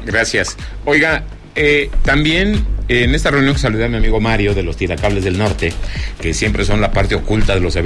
Gracias. Oiga, también en esta reunión que saludé a mi amigo Mario de los Tiracables del Norte, que siempre son la parte oculta de los eventos